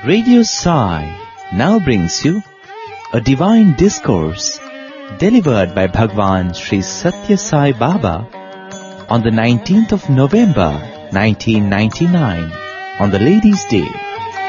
Radio Sai now brings you a divine discourse delivered by Bhagwan Sri Satya Sai Baba on the 19th of November 1999 on the Ladies' Day.